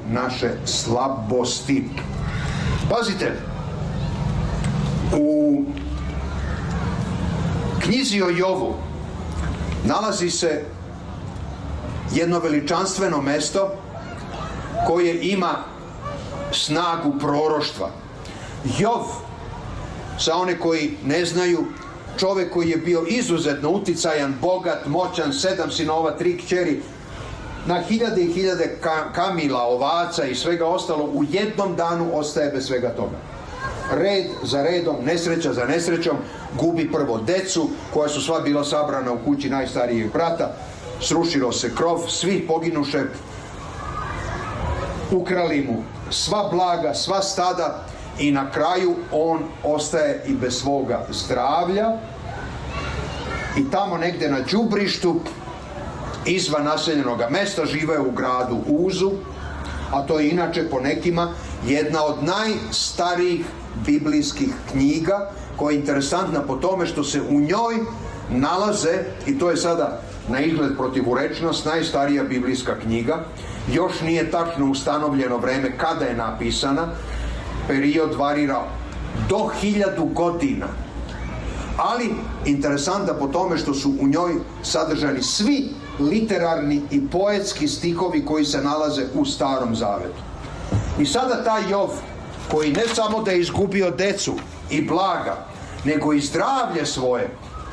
naše slabosti. Pazite, u knjizi o Jovu nalazi se jedno veličanstveno mesto koje ima snagu proroštva. Jov, za one koji ne znaju, čovjek koji je bio izuzetno uticajan, bogat, moćan, 7 sinova, 3 kćeri, na hiljade i hiljade kamila, ovaca i svega ostalo, u jednom danu ostaje bez svega toga. Red za redom, nesreća za nesrećom, gubi prvo decu, koja su sva bila sabrana u kući najstarijeg brata, srušilo se krov, svi poginuše, ukrali mu sva blaga, sva stada i na kraju on ostaje i bez svoga zdravlja i tamo negdje na đubrištu izvan naseljenoga mesta živeo u gradu Uzu, a to je inače po nekima jedna od najstarijih biblijskih knjiga, koja je interesantna po tome što se u njoj nalaze, i to je sada na izgled protivurečnost, najstarija biblijska knjiga. Još nije tačno ustanovljeno vreme kada je napisana, period varira do 1000 godina, ali interesantna po tome što su u njoj sadržani svi literarni i poetski stihovi koji se nalaze u Starom Zavetu. I sada taj Jov, koji ne samo da je izgubio decu i blaga, nego i zdravlje svoje,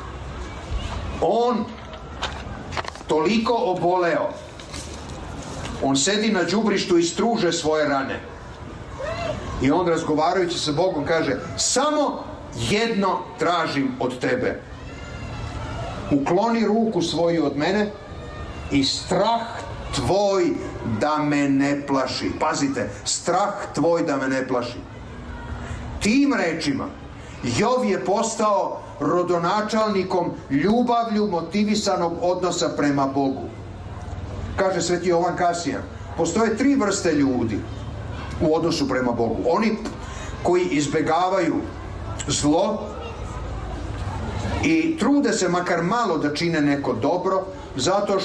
on toliko oboleo, on sedi na đubrištu i struže svoje rane. I on, razgovarajući sa Bogom, kaže: samo jedno tražim od tebe. Ukloni ruku svoju od mene i strah tvoj da me ne plaši. Pazite, strah tvoj da me ne plaši. Tim rečima Jov je postao rodonačelnikom ljubavlju motivisanog odnosa prema Bogu. Kaže sveti Jovan Kasijan, postoje 3 vrste ljudi u odnosu prema Bogu. Oni koji izbjegavaju zlo i trude se makar malo da čine neko dobro, zato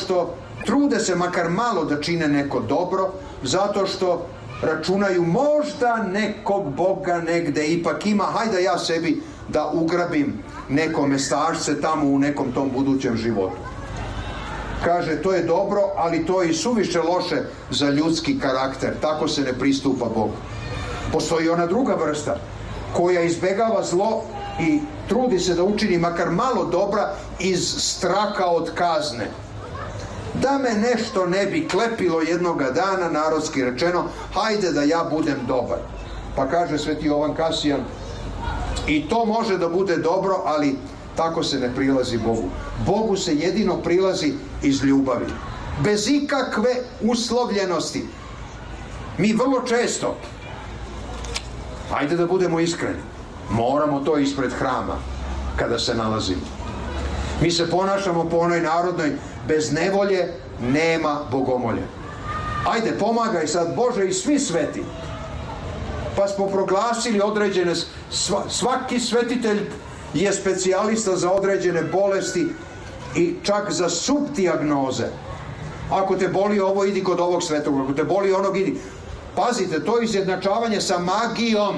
što računaju možda nekog Boga negde ipak ima, hajde ja sebi da ugrabim neko mestašce tamo u nekom tom budućem životu. Kaže, to je dobro, ali to je i suviše loše za ljudski karakter. Tako se ne pristupa Bogu. Postoji ona druga vrsta koja izbegava zlo i trudi se da učini makar malo dobra iz straha od kazne. Da me nešto ne bi klepilo jednoga dana, narodski rečeno, hajde da ja budem dobar. Pa kaže sveti Jovan Kasijan, i to može da bude dobro, ali tako se ne prilazi Bogu. Bogu se jedino prilazi iz ljubavi, bez ikakve uslovljenosti. Mi vrlo često, hajde da budemo iskreni, moramo to ispred hrama kada se nalazimo. Mi se ponašamo po onoj narodnoj, bez nevolje nema bogomolje. Ajde, pomagaj sad Bože i svi sveti. Pa smo proglasili određene, svaki svetitelj je specijalista za određene bolesti i čak za subdijagnoze. Ako te boli ovo, idi kod ovog svetog, ako te boli onog, idi. Pazite, to je izjednačavanje sa magijom.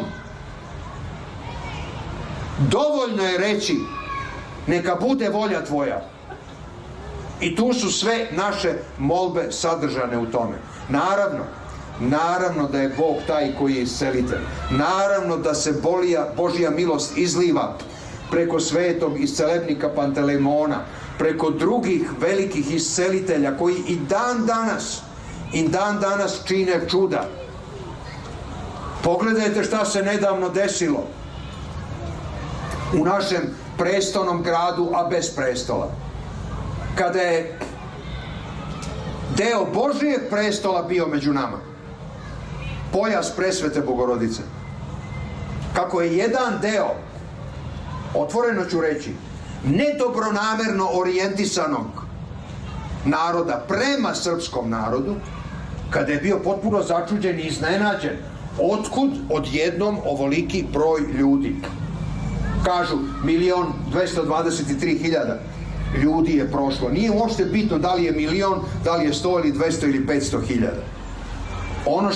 Dovoljno je reći, neka bude volja tvoja. I tu su sve naše molbe sadržane u tome. Naravno da je Bog taj koji je iscelitelj. Naravno da se Božja milost izliva preko svetog iscelebnika Pantelemona, preko drugih velikih iscelitelja koji i dan danas čine čuda. Pogledajte šta se nedavno desilo u našem prestolnom gradu, a bez prestola. Kada je deo Božijeg prestola bio među nama, pojas presvete Bogorodice, kako je jedan deo, otvoreno ću reći, nedobronamerno orijentisanog naroda prema srpskom narodu, kada je bio potpuno začuđen i iznenađen, otkud odjednom ovoliki broj ljudi. Kažu 1.223.000 ljudi je prošlo. Nije uopšte bitno da li je 1.000.000, da li je 100 ili 200 ili 500.000. Ono